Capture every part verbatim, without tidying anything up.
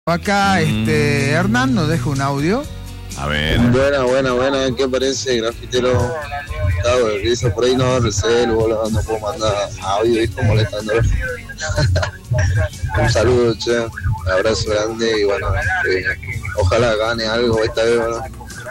Acá este Hernán nos deja un audio. A ver. Buena, buena, buena. ¿Qué parece, grafitero? Claro, de risa por ahí no abre el cel, boludo, no puedo mandar audio, hijo, molestándolo. Un saludo, che. Un abrazo grande y bueno, eh, ojalá gane algo esta vez, ¿no?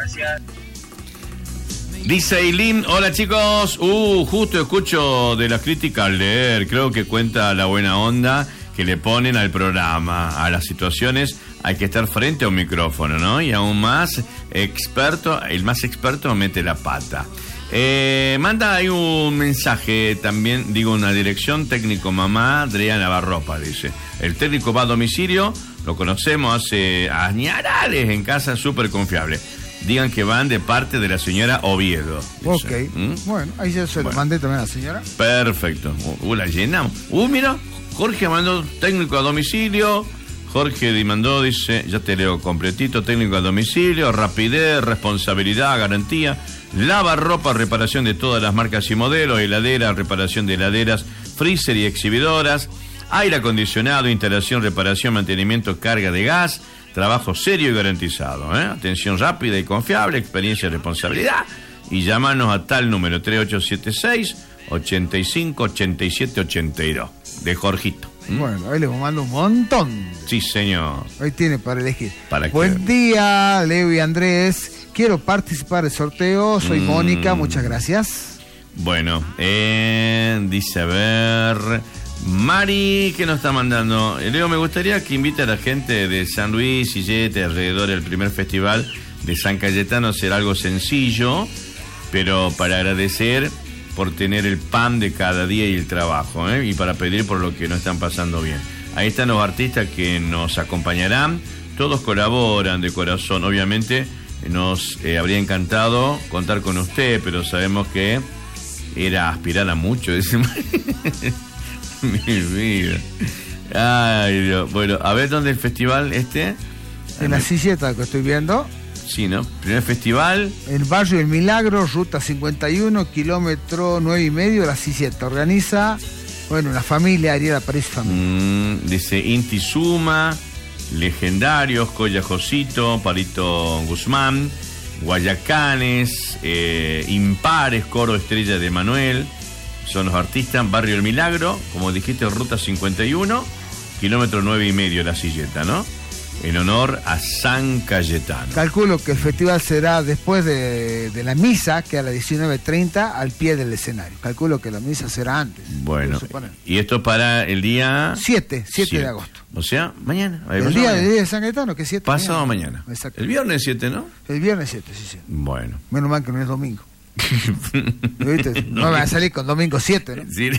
Dice Eileen, hola chicos. Uh, justo escucho de las críticas al leer. Creo que cuenta la buena onda que le ponen al programa, a las situaciones. Hay que estar frente a un micrófono, ¿no? Y aún más experto, el más experto mete la pata. Eh, manda ahí un mensaje también, digo, una dirección, técnico mamá, Adriana Barropa, dice. El técnico va a domicilio, lo conocemos hace añarales en casa, súper confiable. Digan que van de parte de la señora Oviedo. Dice. Ok, ¿Mm? bueno, ahí ya se lo Bueno. mandé también a la señora. Perfecto. Uh, la llenamos. Uh, mira, Jorge mandó técnico a domicilio. Jorge mandó, dice, ya te leo completito, técnico a domicilio, rapidez, responsabilidad, garantía, lavarropa, reparación de todas las marcas y modelos, heladera, reparación de heladeras, freezer y exhibidoras, aire acondicionado, instalación, reparación, mantenimiento, carga de gas, trabajo serio y garantizado, ¿eh? Atención rápida y confiable, experiencia y responsabilidad, y llámanos a tal número tres ocho siete seis, ochenta y cinco, ochenta y siete, ochenta y dos, de Jorgito. ¿Mm? Bueno, ahí le mando un montón. Sí, señor. Ahí tiene para elegir. ¿Para Buen qué? día, Leo y Andrés. Quiero participar del sorteo. Soy Mm. Mónica, muchas gracias. Bueno, eh, dice, a ver, Mari, ¿qué nos está mandando? Leo, me gustaría que invite a la gente de San Luis, Sillete, alrededor del primer festival de San Cayetano, será algo sencillo, pero para agradecer por tener el pan de cada día y el trabajo, ¿eh? Y para pedir por lo que no están pasando bien. Ahí están los artistas que nos acompañarán, todos colaboran de corazón, obviamente nos eh, habría encantado contar con usted, pero sabemos que era aspirar a mucho, dice mi vida. Ay, Dios. Bueno, a ver dónde el festival este. En la silleta que estoy viendo. Sí, ¿no? Primer festival. El barrio del Milagro, ruta cincuenta y uno, kilómetro nueve y medio, la silleta. Organiza, bueno, una familia, Ariela París Familia. Mm, dice Inti Suma, Legendarios, Colla Josito, Parito Guzmán, Guayacanes, eh, Impares, Coro Estrella de Manuel. Son los artistas. Barrio El Milagro, como dijiste, ruta cincuenta y uno, kilómetro nueve y medio, la silleta, ¿no? En honor a San Cayetano. Calculo que el festival será después de, de la misa, que a las diecinueve treinta, al pie del escenario. Calculo que la misa será antes. Bueno, y esto para el día siete, siete de agosto. O sea, mañana. El día, el día de San Cayetano, que es siete. Pasado mañana. mañana. El viernes siete, ¿no? El viernes siete, sí, sí. Bueno. Menos mal que no es domingo. ¿Viste? No, no va a salir con domingo siete, ¿no? Sí.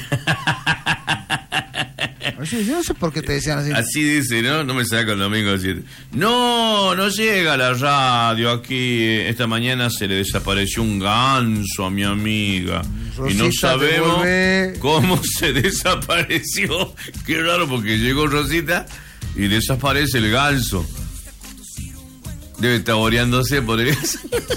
Oye, yo no sé por qué te decían así. Así dice, ¿no? No me saca el domingo siete. No, no llega la radio aquí. Esta mañana se le desapareció un ganso a mi amiga. Rosita, y no sabemos devuelve. Cómo se desapareció. Qué raro, porque llegó Rosita y desaparece el ganso. Debe estar boreándose por eso.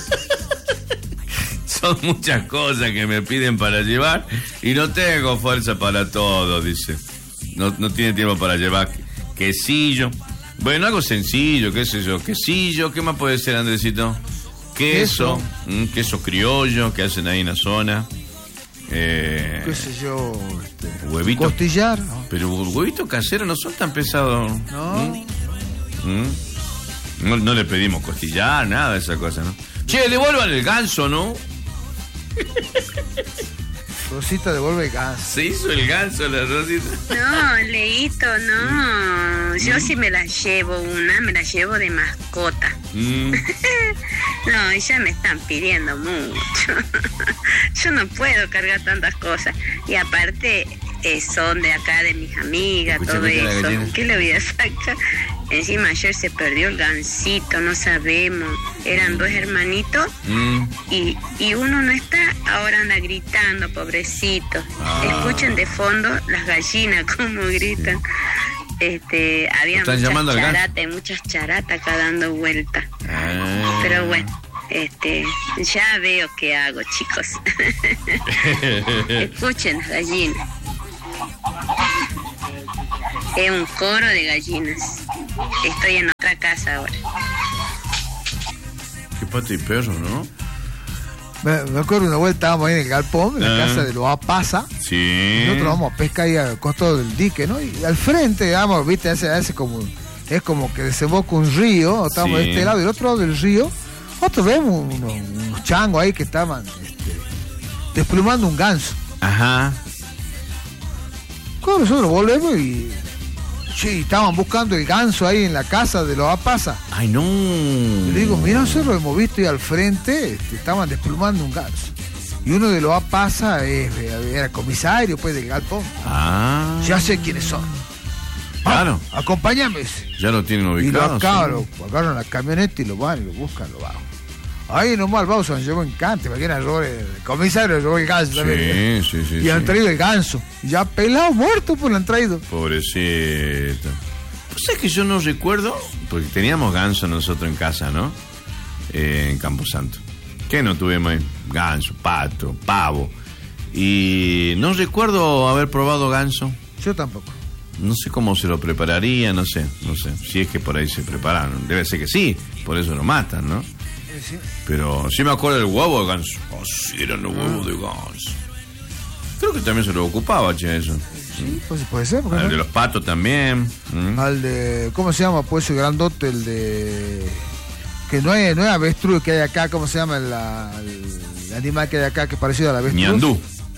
Son muchas cosas que me piden para llevar y no tengo fuerza para todo, dice. No, no tiene tiempo para llevar quesillo. Bueno, algo sencillo, qué sé yo. Quesillo, ¿qué más puede ser, Andresito? Queso, queso, mm, queso criollo que hacen ahí en la zona. Eh, qué sé yo, este, huevito. Costillar, ¿no? Pero huevitos caseros no son tan pesados. No. ¿Mm? ¿Mm? No, no le pedimos costillar, nada de esa cosa, ¿no? Che, devuelvan el ganso, ¿no? Rosita devuelve el ganso. ¿Se hizo el ganso la Rosita? No, Leito, no. Yo sí me la llevo una, me la llevo de mascota. Mm. No, ya me están pidiendo mucho. Yo no puedo cargar tantas cosas. Y aparte, eh, son de acá, de mis amigas, todo eso. ¿Qué le voy a sacar? Encima ayer se perdió el gansito, no sabemos. Eran dos hermanitos mm. y, y uno no está, ahora anda gritando, pobrecito. Ah. Escuchen de fondo las gallinas como gritan. Este, había muchas charatas, muchas charatas acá dando vueltas. Ah. Pero bueno, este, ya veo qué hago, chicos. Escuchen las gallinas. Es un coro de gallinas. Estoy en otra casa ahora. Qué pata y perro, ¿no? Me, me acuerdo una vuelta, estábamos ahí en el galpón, en la Ah. casa de los Apasa. Sí. Y nosotros vamos a pescar ahí al costado del dique, ¿no? Y al frente, digamos, viste, hace, hace como, es como que desemboca un río, estamos Sí. de este lado y del otro lado del río. Nosotros vemos unos, unos changos ahí que estaban este, desplumando un ganso. Ajá. Claro, nosotros volvemos y sí, estaban buscando el ganso ahí en la casa de los Apasa. Ay, no. Y le digo, mira, nosotros lo hemos visto y al frente este, estaban desplumando un ganso. Y uno de los Apasa es, era comisario pues del galpón. Ah. Ya sé quiénes son. Claro. Ah, acompáñame. Ya lo tienen Y lo ubicado. acá, sí. lo agarran la camioneta y lo van y lo buscan, lo bajan. Ahí nomás el Bausa nos llevó en cante, porque era el comisario, llevó el ganso también. Sí, sí, sí. Y sí. han traído el ganso. Ya pelado, muerto, pues lo han traído. Pobrecito. Pues es que yo no recuerdo, porque teníamos ganso nosotros en casa, ¿no? Eh, en Camposanto. ¿Qué no tuvimos ahí? Ganso, pato, pavo. Y no recuerdo haber probado ganso. Yo tampoco. No sé cómo se lo prepararía, no sé, no sé. Si es que por ahí se prepararon. Debe ser que sí, por eso lo matan, ¿no? Sí. Pero sí me acuerdo del huevo de ganso. Oh, sí, eran los huevos de ganso. Creo que también se lo ocupaba, che, eso. Sí, pues puede ser. ¿Por qué Al no? de los patos también. ¿Mm? Al de, ¿cómo se llama? Pues el grandote, el de... Que no es, no es avestruz que hay acá, ¿cómo se llama? La, el animal que hay acá que es parecido a la avestruz. Ñandú.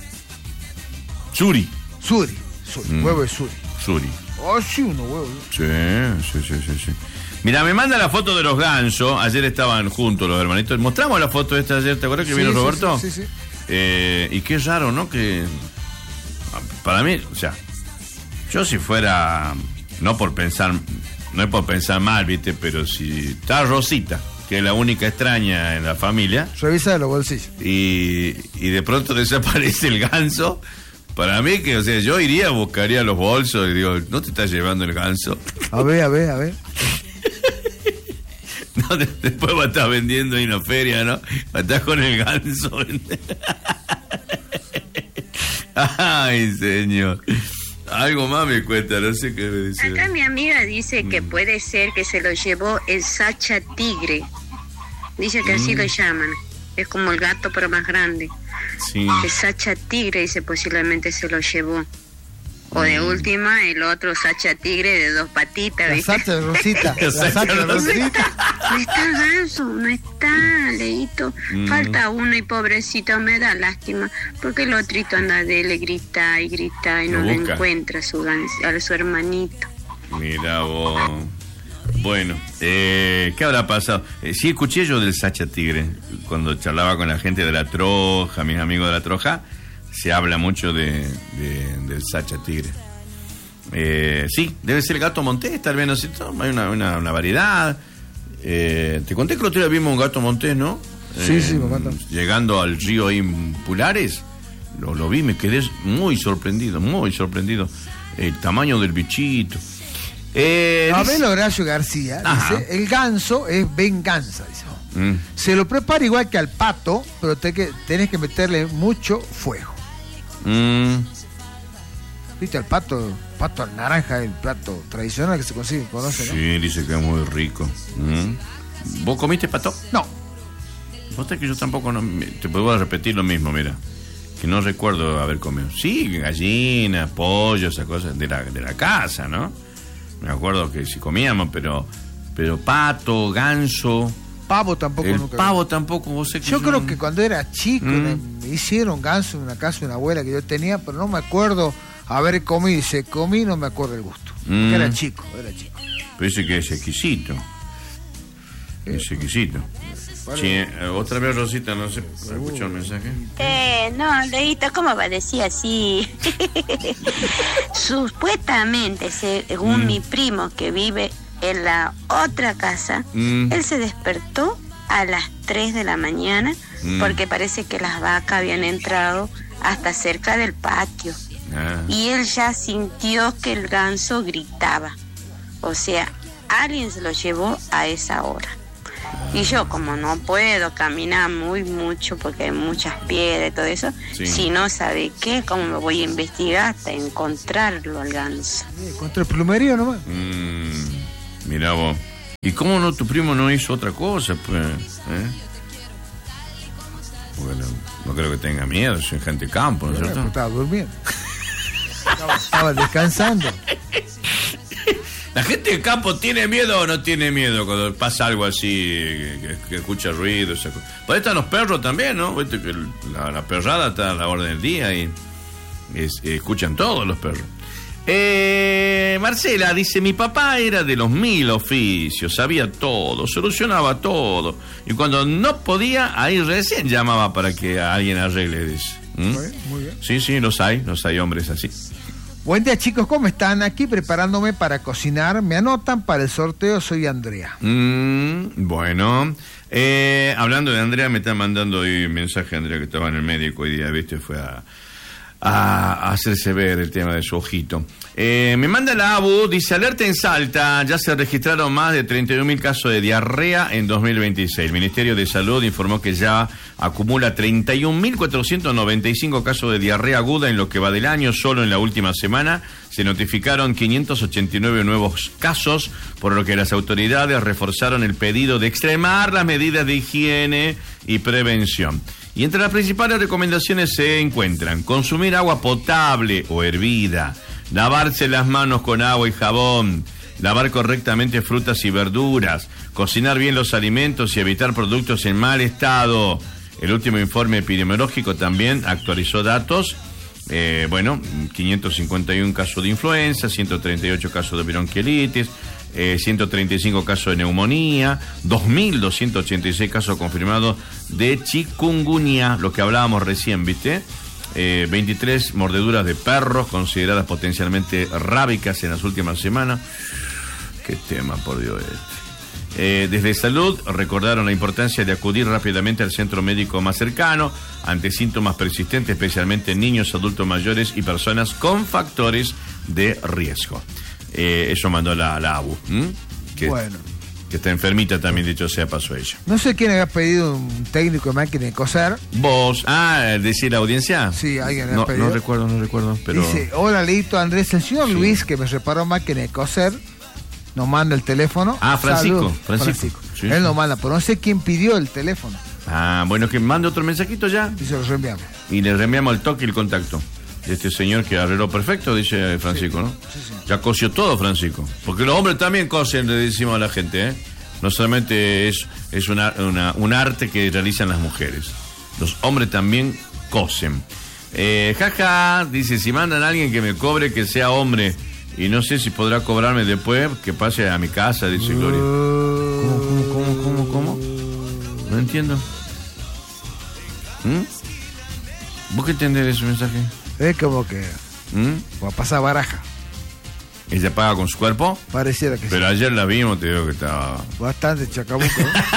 Suri. Suri. Suri. Mm. Huevo de suri. Suri. Oh, sí, uno huevo. Sí, sí, sí, sí, sí. Mira, me manda la foto de los gansos. Ayer estaban juntos los hermanitos. Mostramos la foto esta ayer, ¿te acuerdas que Sí, vino sí, Roberto? Sí, sí, sí. Eh, y qué raro, ¿no? Que para mí, o sea, yo si fuera, no por pensar, no es por pensar mal, ¿viste? Pero si está Rosita, que es la única extraña en la familia, Revisa de los bolsillos. y, y de pronto desaparece el ganso, para mí que, o sea, yo iría, buscaría los bolsos y digo, ¿no te estás llevando el ganso? A ver, a ver, a ver. No, de- después va a estar vendiendo ahí en la feria, ¿no? Va a estar con el ganso. Ay, señor. Algo más me cuenta, no sé qué me dice. Acá mi amiga dice que Mm. puede ser que se lo llevó el Sacha Tigre. Dice que así Mm. lo llaman. Es como el gato pero más grande. Sí. El Sacha Tigre dice posiblemente se lo llevó. O de Mm. última, el otro Sacha Tigre de dos patitas, La ¿viste? salsa de Rosita. La La salsa salsa de de Rosita. No está el ganso, no está, Leito. Mm. Falta uno y pobrecito, me da lástima. Porque el otrito anda de él, grita y grita y Lo no le busca. encuentra a su, gans- a su hermanito. Mira vos. Bueno, eh, ¿qué habrá pasado? Eh, sí, escuché yo del Sacha Tigre. Cuando charlaba con la gente de la Troja, mis amigos de la Troja, se habla mucho de, de- del Sacha Tigre. Eh, sí, debe ser el gato montés, tal vez, no sé, todo, hay una, una, una variedad. Eh, te conté que el otro día vimos un gato montés, ¿no? Sí, sí, me encanta. Llegando al río Impulares, lo, lo vi, me quedé muy sorprendido, muy sorprendido. El tamaño del bichito. Eh, dice- Abel Horacio García Ajá. dice, el ganso es venganza, dice. Mm. Se lo prepara igual que al pato, pero te que, tenés que meterle mucho fuego. Mm. ¿Viste? El pato, pato al naranja, el plato tradicional que se consigue, conoce, ¿no? Sí, dice que es muy rico. Mm. ¿Vos comiste pato? No, Vos sabés que yo tampoco, no, me- te puedo repetir lo mismo, mira. Que no recuerdo haber comido. Sí, gallina, pollo, esas cosas de la, de la casa, ¿no? Me acuerdo que sí comíamos, pero pero pato, ganso, pavo tampoco el nunca. pavo tampoco, vos sé que Yo creo que cuando era chico Mm. me hicieron ganso en una casa de una abuela que yo tenía, pero no me acuerdo haber comido. Y se comí, no me acuerdo el gusto. Mm. Porque era chico, era chico. Pero dice que es exquisito. Es exquisito. Vale. Sí, eh, otra vez Rosita, no sé, escuchó el mensaje. Eh, no, Leito, ¿cómo va a decir así? Supuestamente, según Mm. mi primo que vive en la otra casa, Mm. él se despertó a las tres de la mañana Mm. porque parece que las vacas habían entrado hasta cerca del patio. Ah. Y él ya sintió que el ganso gritaba. O sea, alguien se lo llevó a esa hora. Y yo, como no puedo caminar muy mucho porque hay muchas piedras y todo eso, sí. Si no sabe qué, ¿cómo me voy a investigar hasta encontrarlo al ganso? ¿Contra el plumerío nomás? Mm, mirá vos. ¿Y cómo no tu primo no hizo otra cosa, pues? ¿Eh? Bueno, no creo que tenga miedo, soy gente de campo, ¿no es cierto? Estaba durmiendo. estaba, estaba descansando. ¿La gente de campo tiene miedo o no tiene miedo cuando pasa algo así, que, que escucha ruido? Esa cosa? Pues están los perros también, ¿no? Viste que la, la perrada está a la orden del día y es, escuchan todos los perros. Eh, Marcela dice, mi papá era de los mil oficios, sabía todo, solucionaba todo. Y cuando no podía, ahí recién llamaba para que alguien arregle, dice. ¿Mm? Muy bien, muy bien. Sí, sí, los hay, los hay hombres así. Buen día, chicos, ¿cómo están? Aquí preparándome para cocinar. Me anotan para el sorteo, soy Andrea. Mm, bueno, eh, hablando de Andrea, me está mandando hoy un mensaje, Andrea, que estaba en el médico hoy día, ¿viste? Fue a, a hacerse ver el tema de su ojito. Eh, me manda la A B U, dice, alerta en Salta, ya se registraron más de treinta y un mil casos de diarrea en dos mil veintiséis. El Ministerio de Salud informó que ya acumula treinta y un mil cuatrocientos noventa y cinco casos de diarrea aguda en lo que va del año. Solo en la última semana se notificaron quinientos ochenta y nueve nuevos casos, por lo que las autoridades reforzaron el pedido de extremar las medidas de higiene y prevención. Y entre las principales recomendaciones se encuentran consumir agua potable o hervida, lavarse las manos con agua y jabón, lavar correctamente frutas y verduras, cocinar bien los alimentos y evitar productos en mal estado. El último informe epidemiológico también actualizó datos. Eh, bueno, quinientos cincuenta y uno casos de influenza, ciento treinta y ocho casos de bronquiolitis, eh, ciento treinta y cinco casos de neumonía, dos mil doscientos ochenta y seis casos confirmados de chikungunya, lo que hablábamos recién, ¿viste? Eh, veintitrés mordeduras de perros consideradas potencialmente rábicas en las últimas semanas. Qué tema, por Dios, este. Eh, desde Salud recordaron la importancia de acudir rápidamente al centro médico más cercano ante síntomas persistentes, especialmente en niños, adultos mayores y personas con factores de riesgo. Eh, eso mandó la, la A B U. ¿Mm? Que, bueno. Que está enfermita también, dicho sea, pasó ella. No sé quién había pedido un técnico de máquina de coser. ¿Vos? Ah, ¿decir la audiencia? Sí, alguien había no, pedido. No recuerdo, no recuerdo, pero... Dice, hola, Leito Andrés, el señor Sí. Luis, que me reparó máquina de coser, nos manda el teléfono. Ah, Francisco, Salud. Francisco. Francisco. Sí, Él sí. nos manda, pero no sé quién pidió el teléfono. Ah, bueno, que mande otro mensajito ya. Y se lo reenviamos. Y le reenviamos el toque y el contacto de este señor que arregló perfecto, dice Francisco, Sí. ¿no? Sí, sí. Ya cosió todo, Francisco. Porque los hombres también cosen, le decimos a la gente, ¿eh? No solamente es, es una, una, un arte que realizan las mujeres. Los hombres también cosen. Eh, jaja, dice, si mandan a alguien que me cobre, que sea hombre. Y no sé si podrá cobrarme después, que pase a mi casa, dice Gloria. ¿Cómo, cómo, cómo, cómo, cómo? No entiendo. ¿Mm? ¿Vos qué entendés de ese mensaje? Es como que ¿Mm? va a pasar baraja. ¿Ella paga con su cuerpo? Pareciera que Pero sí. ayer la vimos, te digo que estaba... Bastante chacabuco.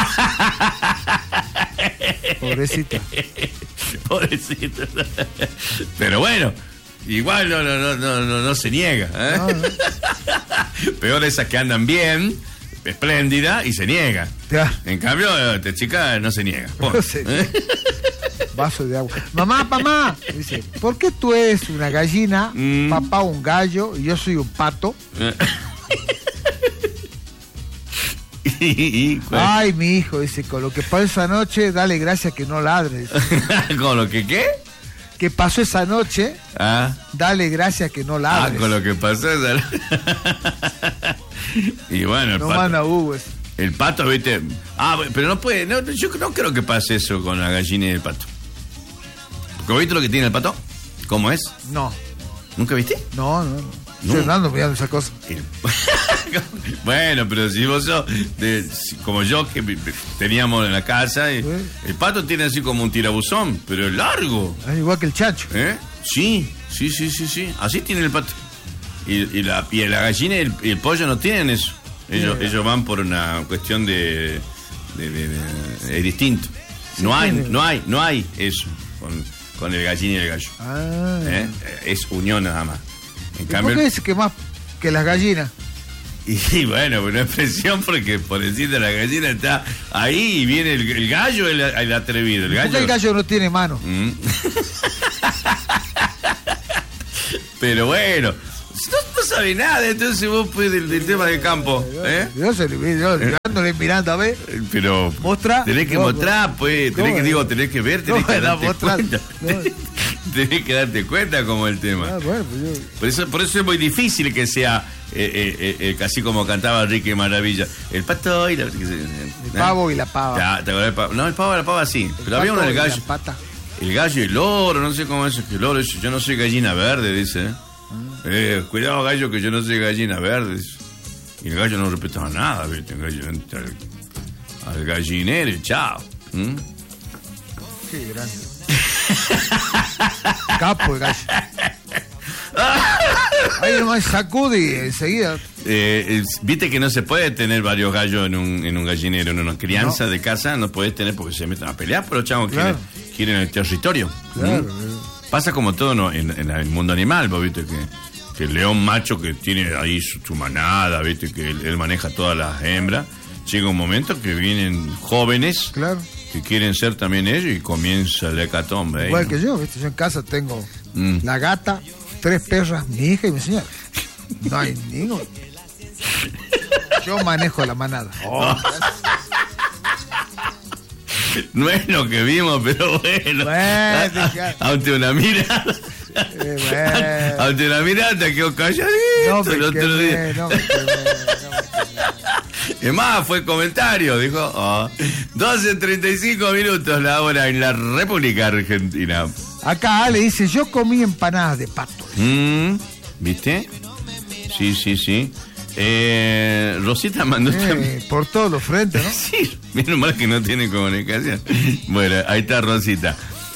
Pobrecita. Pobrecito. Pero bueno, igual no, no, no, no, no, no se niega, ¿eh? No, no. Peor esas que andan bien, espléndida, y se niega. Ya. En cambio, esta chica no se niega. No se niega. Vaso de agua. Mamá, mamá. Dice, ¿por qué tú eres una gallina, Mm. papá un gallo y yo soy un pato? y, y, pues, Ay, mi hijo, dice, con lo que pasó esa noche, dale gracias que no ladres. ¿con lo que qué? Que pasó esa noche, Ah, dale gracias que no ah ladres. con lo que pasó. Y bueno, el No pato, manda Hugo eso. el pato, viste. Ah, pero no puede, no, yo no creo que pase eso con la gallina y el pato. Porque ¿viste lo que tiene el pato? ¿Cómo es? No, ¿Nunca viste? no, no. no. No. Estoy andando mirando esa cosa. El- Bueno, pero si vos sos de- si- como yo, que vi- vi- teníamos en la casa, y- Sí. el pato tiene así como un tirabuzón, pero es largo. Es igual que el chancho. ¿Eh? Sí, sí, sí, sí, sí. Así tiene el pato. Y, y la, y la gallina y el, y el pollo no tienen eso. Ellos, Sí. ellos van por una cuestión de, de, de- de- de distinto. No hay, tiene. no hay, no hay eso con, con el gallina y el gallo. Ah. ¿Eh? Es unión nada más. En ¿Y cambio, ¿Por qué dice que más que las gallinas? Y bueno, una expresión porque por decirte la gallina está ahí y viene el, el gallo, el, el atrevido. El gallo... Porque el gallo no tiene mano. Mm. Pero bueno, no, no sabe nada, entonces vos pues del, del tema del campo. ¿eh? Yo se le mirándole mirando a ver. Pero ¿Mostra? tenés que no, mostrar, pues, tenés que, digo, tenés que ver, tenés no, que no, darte mostrar, cuenta. no. Tenés que darte cuenta como el tema. Ah, bueno, pues yo... Por eso, por eso es muy difícil que sea eh, eh, eh, así como cantaba Enrique Maravilla. El pato y la... El pavo y la pava. ¿Te acordás del pavo? No, el pavo y la pava sí. El pero había uno del gallo. La pata. El gallo y el loro, no sé cómo es el loro. Yo no soy gallina verde, dice. ¿eh? Ah. Eh, cuidado, gallo, que yo no soy gallina verde. Dice. Y el gallo no respetaba nada, ¿viste? El gallo entra al, al gallinero y chao. ¿Mm? Qué grande. Capo el gallo. Ahí nomás sacude y enseguida. Eh, Viste que no se puede tener varios gallos en un, en un gallinero, en una crianza no. de casa, no puedes tener porque se meten a pelear, pero chavos, claro. quieren, quieren el territorio. Claro, ¿Mm? claro. Pasa como todo ¿no? en, en el mundo animal, ¿vos viste? Que, que el león macho que tiene ahí su, su manada, viste que él, él maneja todas las hembras, llega un momento que vienen jóvenes. Claro. Que quieren ser también ellos y comienza el hecatombe. Igual ahí, ¿no? que yo, ¿viste? Yo en casa tengo mm. la gata, tres perras, mi hija y mi señora. No hay ninguno. Yo manejo la manada. Oh, no es lo que vimos, pero bueno. bueno ante una mirada. Eh, bueno. Ante una mirada te quedó calladito no me el otro quemé, día. No me quemé, no me quemé. Es más, fue comentario, dijo. Oh. doce treinta y cinco minutos la hora en la República Argentina. Acá Ale dice, yo comí empanadas de pato. Mm, ¿Viste? Sí, sí, sí. Eh, Rosita mandó eh, también. Por todos los frentes, ¿no? Sí, menos mal que no tiene comunicación. Bueno, ahí está Rosita.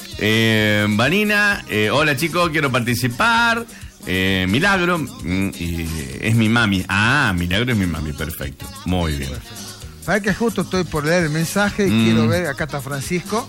Eh, Vanina, eh, hola chicos, quiero participar. Eh, Milagro, mm, y es mi mami. Ah, Milagro es mi mami, perfecto. Muy bien. Para que justo estoy por leer el mensaje y mm. quiero ver, acá está Francisco.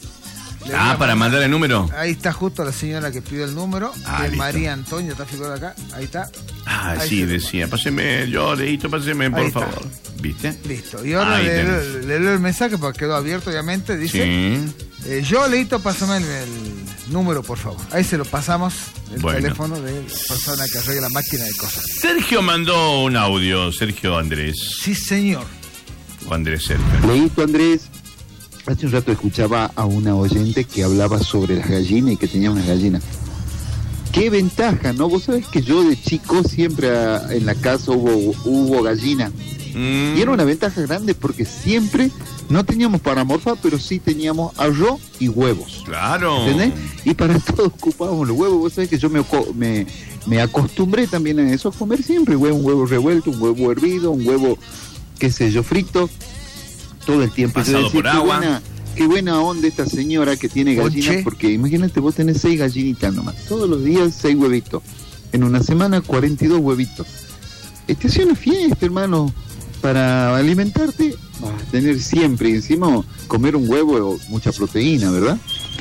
Le ah, para mandar el número. Ahí está justo la señora que pidió el número. Ah, de María Antonia, está figurada acá. Ahí está. Ah, ahí sí, decía. Páseme, yo leíto, páseme, por favor. ¿Viste? Listo. Y ahora le, le, le leo el mensaje porque quedó abierto, obviamente. Dice: sí. eh, Yo, leíto, pásame el, el número, por favor. Ahí se lo pasamos, el bueno. teléfono de la persona que arregla la máquina de cosas. Sergio mandó un audio, Sergio Andrés. Sí, señor. O Andrés Sergio. Leíto, Andrés. Hace un rato escuchaba a una oyente que hablaba sobre las gallinas y que tenía una gallina. ¡Qué ventaja!, ¿no? Vos sabés que yo de chico siempre a, en la casa hubo, hubo gallina. Mm. Y era una ventaja grande porque siempre no teníamos para morfar, pero sí teníamos arroz y huevos. ¡Claro! ¿Entendés? Y para todo ocupábamos los huevos. Vos sabés que yo me, me, me acostumbré también a eso, a comer siempre huevo, un huevo revuelto, un huevo hervido, un huevo, qué sé yo, frito. Todo el tiempo. Pasado decía, por agua. Qué buena, qué buena onda esta señora que tiene gallinas, Conche. Porque imagínate, vos tenés seis gallinitas nomás. Todos los días seis huevitos. En una semana cuarenta y dos huevitos. Este es una fiesta, hermano. Para alimentarte, vas a tener siempre, y encima comer un huevo, mucha proteína, ¿verdad?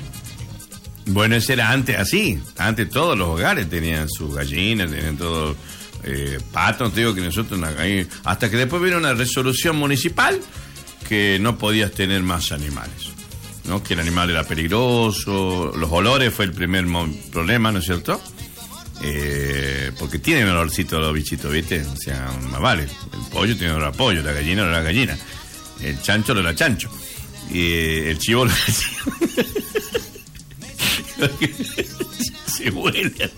Bueno, eso era antes así. Antes todos los hogares tenían sus gallinas, tenían todo eh, patos. Te digo que nosotros, ahí, hasta que después vino una resolución municipal que no podías tener más animales, ¿no? Que el animal era peligroso, los olores fue el primer mo- problema, ¿no es cierto? Eh, porque tienen olorcito los bichitos, ¿viste? O sea, más vale. El pollo tiene olor a pollo, la gallina olor a gallina, el chancho olor a chancho, y eh, el chivo olor a chivo. Se huele.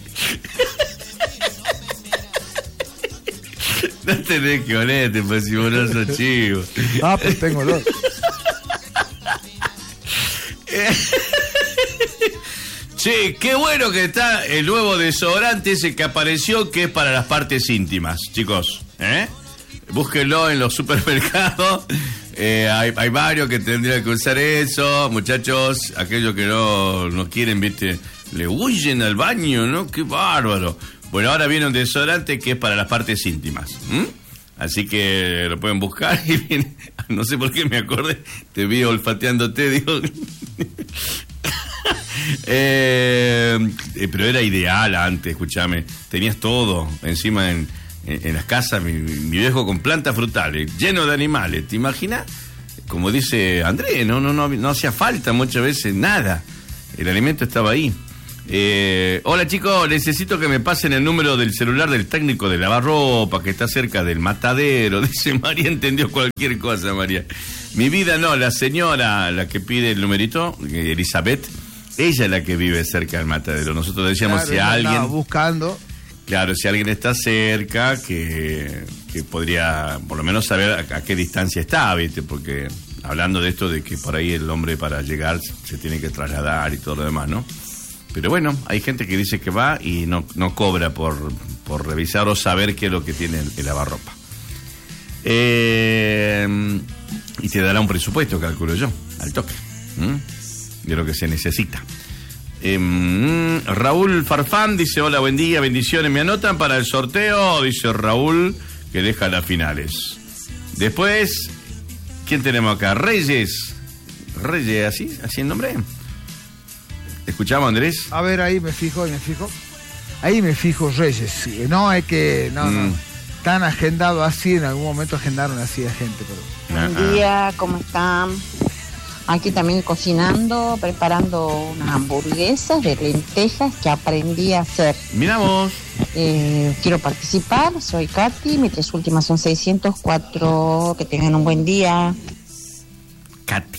No tenés que olerte, pues si vos no sos chivo. Ah, pues tengo olor. Che, qué bueno que está el nuevo desodorante ese que apareció, que es para las partes íntimas, chicos. ¿Eh? Búsquenlo en los supermercados. Eh, hay, hay varios que tendrían que usar eso. Muchachos, aquellos que no, no quieren, viste, le huyen al baño, ¿no? Qué bárbaro. Bueno, ahora viene un desodorante que es para las partes íntimas. ¿Mm? Así que lo pueden buscar y viene. No sé por qué me acordé. Te vi olfateándote, digo. eh, eh, pero era ideal antes, escúchame. Tenías todo encima en, en, en las casas, mi, mi viejo con plantas frutales, lleno de animales. ¿Te imaginas? Como dice Andrés, no, no, no, no hacía falta muchas veces nada. El alimento estaba ahí. Eh, hola chicos, necesito que me pasen el número del celular del técnico de lavarropa que está cerca del matadero. Dice María, entendió cualquier cosa, María. Mi vida no, la señora, la que pide el numerito, Elizabeth, ella es la que vive cerca del matadero. Nosotros decíamos, claro, si alguien buscando. Claro, si alguien está cerca, que, que podría por lo menos saber a, a qué distancia está, ¿viste? Porque hablando de esto de que por ahí el hombre para llegar se tiene que trasladar y todo lo demás, ¿no? Pero bueno, hay gente que dice que va y no, no cobra por, por revisar o saber qué es lo que tiene el, el lavarropa. Eh, y te dará un presupuesto, calculo yo, al toque, ¿Mm? de lo que se necesita. Eh, Raúl Farfán dice, hola, buen día, bendiciones, ¿me anotan para el sorteo? Dice Raúl, que deja las finales. Después, ¿quién tenemos acá? Reyes. Reyes, ¿así? ¿Así el nombre? ¿Escuchamos, Andrés? A ver, ahí me fijo, ahí me fijo. Ahí me fijo, Reyes. No, hay que... No, mm. no. Están agendados así, en algún momento agendaron así a gente. Pero... Buen ah, día, ah. ¿cómo están? Aquí también cocinando, preparando unas hamburguesas de lentejas que aprendí a hacer. Mira vos. Eh, quiero participar, soy Katy, mis tres últimas son seiscientos cuatro. Que tengan un buen día. Katy.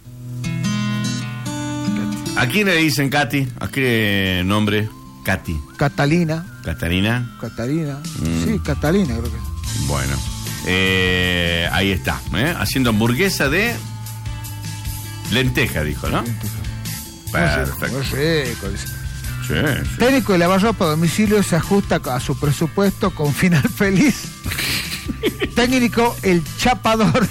¿A quién le dicen Katy? ¿A qué nombre? Katy. Catalina. ¿Catalina? Catalina. Mm. Sí, Catalina creo que. Bueno. Eh, ahí está. ¿eh? Haciendo hamburguesa de lenteja, dijo, ¿no? Lenteja. Perfecto. Muy rico. Sí, sí. Técnico de lavarropa a domicilio se ajusta a su presupuesto con final feliz. Técnico, el chapador.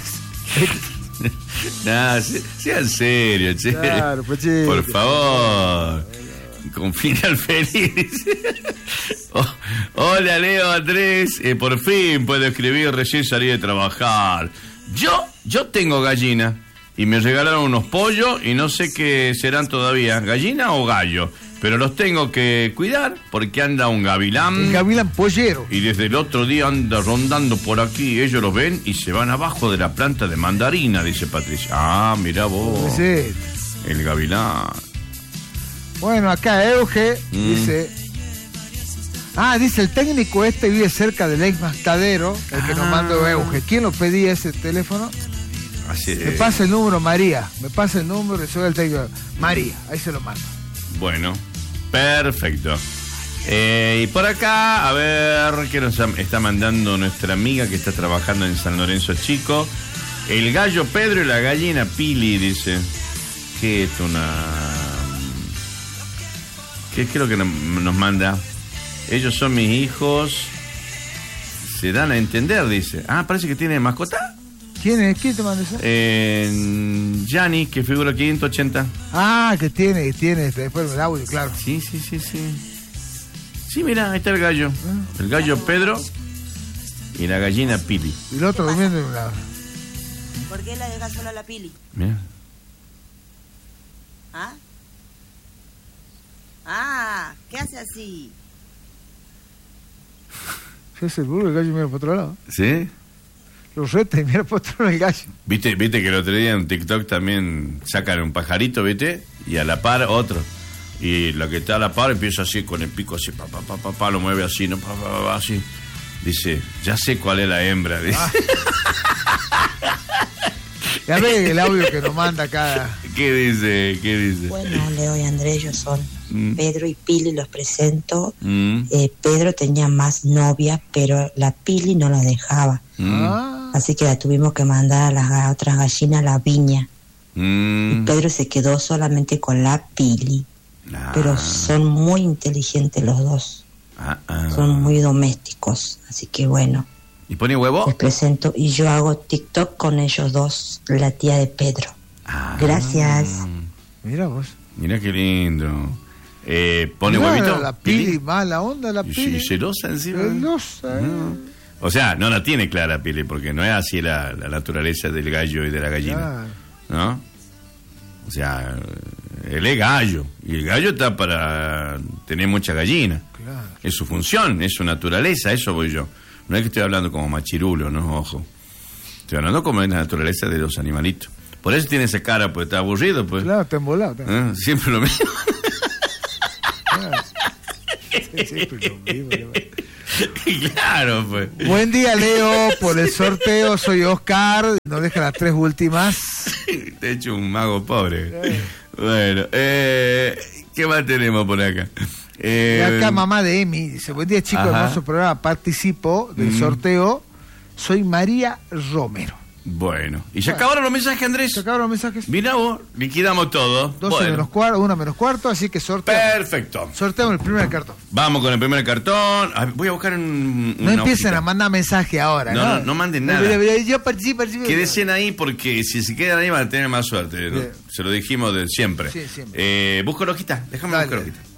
No, sea en serio, che. Claro, pues, che. Por favor. Con final feliz. Oh, hola, Leo, Andrés. Eh, por fin puedo escribir, recién salí de trabajar. Yo, yo tengo gallina. Y me regalaron unos pollos y no sé qué serán todavía, gallina o gallo. Pero los tengo que cuidar porque anda un gavilán. El gavilán pollero. Y desde el otro día anda rondando por aquí. Ellos lo ven y se van abajo de la planta de mandarina, dice Patricia. Ah, mira vos. Sí. El gavilán. Bueno, acá Euge mm. dice... Ah, dice el técnico este vive cerca del ex matadero, el que ah. nos mandó Euge. ¿Quién lo pedía ese teléfono? Así, me pasa el número, María. Me pasa el número y soy el técnico. María, ahí se lo mando. Bueno, perfecto. Eh, y por acá, a ver qué nos está mandando nuestra amiga que está trabajando en San Lorenzo Chico. El gallo Pedro y la gallina Pili, dice. ¿Qué es una...? ¿Qué es lo que nos manda? Ellos son mis hijos. Se dan a entender, dice. Ah, parece que tiene mascota. ¿Quién es? ¿Quién te manda eso? Eh, Gianni, que figura quinientos ochenta. Ah, que tiene, que tiene, después el audio, claro. Sí, sí, sí, sí. Sí, mira, ahí está el gallo. El gallo Pedro y la gallina Pili. Y el otro durmiendo en un lado. ¿Por qué la dejas sola la Pili? Mira. ¿Ah? Ah, ¿qué hace así? ¿Qué es el burro? El gallo mira por otro lado. ¿Sí? Los reta y mira por otro lado el gallo. ¿Viste, viste que el otro día en TikTok también sacan un pajarito, ¿viste? Y a la par otro. Y la que está a la par empieza así con el pico así, pa, pa, pa, pa, pa lo mueve así, ¿no? Pa, pa, pa, así. Dice, ya sé cuál es la hembra, dice. Ah. Ya ve el audio que nos manda acá. ¿Qué dice? ¿Qué dice? Bueno, Leo y Andrés, ellos son mm. Pedro y Pili, los presento. Mm. Eh, Pedro tenía más novias, pero la Pili no la dejaba. Mm. Así que la tuvimos que mandar a las otras gallinas a la viña. Mm. Y Pedro se quedó solamente con la Pili. Ah. Pero son muy inteligentes los dos. Ah, ah. Son muy domésticos. Así que bueno. ¿Y pone huevo? Les presento y yo hago TikTok con ellos dos, la tía de Pedro. Ah, Gracias. Mira vos. Mira qué lindo. Eh, ¿Pone Mirá, huevito? La Pili, mala onda la Pili. Y celosa encima. Celosa. No. O sea, no la tiene clara Pili, porque no es así la, la naturaleza del gallo y de la gallina. Claro. ¿No? O sea, él es gallo. Y el gallo está para tener mucha gallina. Claro. Es su función, es su naturaleza, eso voy yo. No es que estoy hablando como machirulo, no, ojo. Estoy hablando como en la naturaleza de los animalitos. Por eso tiene esa cara, pues está aburrido, pues. Claro, está embolado. ¿Eh? Siempre lo mismo. Claro. Sí, siempre lo mismo. Claro, pues. Buen día, Leo, por el sorteo. Soy Oscar. Nos deja las tres últimas. Te he hecho un mago pobre. Eh. Bueno, eh, ¿qué más tenemos por acá? Eh, y acá mamá de Emi dice: buen día, chicos, hermoso programa. Participo del mm. sorteo. Soy María Romero. Bueno, y se bueno. acabaron los mensajes, Andrés. Se acabaron los mensajes. Mira vos, liquidamos todo. doce bueno. menos cuarto, una menos cuarto, así que sorteamos. Perfecto. Sorteamos el primer cartón. Vamos con el primer cartón. Voy a buscar un. No empiecen hojita. a mandar mensaje ahora, ¿no? No, no, no manden nada. Yo participo, participo. Quédense ahí porque si se quedan ahí van a tener más suerte. ¿no? Se lo dijimos de siempre. Sí, siempre. Eh, busco la hojita, déjame Dale. buscar la hojita.